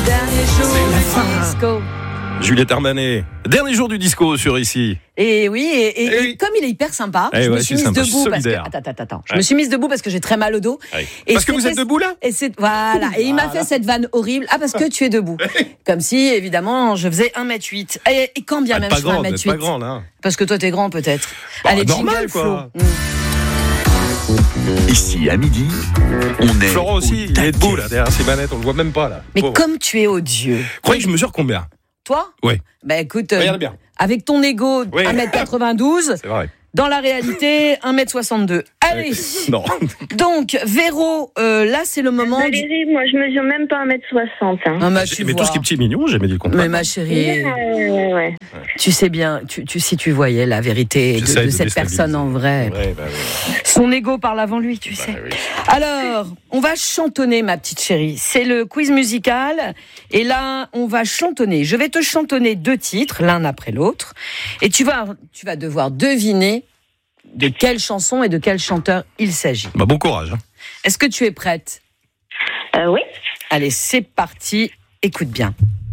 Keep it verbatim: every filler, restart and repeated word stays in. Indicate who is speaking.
Speaker 1: Dernier jour du disco.
Speaker 2: Juliette Armanet, dernier jour du disco sur ici.
Speaker 1: Et oui, et, et,
Speaker 2: et oui.
Speaker 1: et comme il est hyper sympa,
Speaker 2: et
Speaker 1: je
Speaker 2: ouais,
Speaker 1: me suis mise
Speaker 2: sympa,
Speaker 1: debout parce que
Speaker 2: solidaire.
Speaker 1: attends, attends, attends, je
Speaker 2: Ouais.
Speaker 1: me suis mise debout parce que j'ai très mal au dos.
Speaker 2: Ouais.
Speaker 1: Et
Speaker 2: Parce que vous
Speaker 1: c'était-
Speaker 2: êtes debout là
Speaker 1: Et c'est voilà, et il m'a fait cette vanne horrible. Ah parce que tu es debout. Comme si évidemment je faisais un mètre huit. Et, et quand bien
Speaker 2: Ah,
Speaker 1: même
Speaker 2: pas
Speaker 1: je fais un
Speaker 2: grand,
Speaker 1: mètre
Speaker 2: pas
Speaker 1: huit.
Speaker 2: grand là.
Speaker 1: Parce que toi t'es grand peut-être.
Speaker 2: Bah,
Speaker 1: Allez,
Speaker 2: normal,
Speaker 1: jingle
Speaker 2: quoi.
Speaker 1: Flo.
Speaker 3: Ici, à midi, on est
Speaker 2: Florent aussi, il est debout là, derrière ses manettes, on le voit même pas là.
Speaker 1: Mais
Speaker 2: Pauvre.
Speaker 1: comme tu es odieux.
Speaker 2: Croyez que je mesure combien?
Speaker 1: Toi
Speaker 2: Oui,
Speaker 1: Bah écoute, euh,
Speaker 2: regardez bien.
Speaker 1: avec ton ego
Speaker 2: Oui.
Speaker 1: un mètre quatre-vingt-douze,
Speaker 2: C'est vrai.
Speaker 1: dans la réalité un mètre soixante-deux. Allez.
Speaker 2: Non.
Speaker 1: Donc Véro, euh, là c'est le moment. du-
Speaker 4: Valérie, moi je mesure même pas un mètre soixante. Hein.
Speaker 1: Ah, bah, tu
Speaker 2: Mais
Speaker 1: vois.
Speaker 2: tout ce qui est petit et mignon, j'ai jamais dit le contraire.
Speaker 1: Mais ma chérie,
Speaker 4: Ouais, ouais, ouais.
Speaker 1: tu sais bien, tu, tu, si tu voyais la vérité de,
Speaker 2: J'essaie
Speaker 1: de
Speaker 2: de
Speaker 1: cette
Speaker 2: déstabiliser.
Speaker 1: personne en vrai,
Speaker 2: Ouais, bah, ouais.
Speaker 1: son ego parle avant lui, tu sais.
Speaker 2: Bah, oui.
Speaker 1: Alors, on va chantonner, ma petite chérie. C'est le quiz musical. Et là, on va chantonner. Je vais te chantonner deux titres, l'un après l'autre. Et tu vas, tu vas devoir deviner de quelle chanson et de quel chanteur il s'agit.
Speaker 2: Bah, bon courage. Hein.
Speaker 1: Est-ce que tu es prête ?
Speaker 4: Euh, oui.
Speaker 1: Allez, c'est parti. Écoute bien.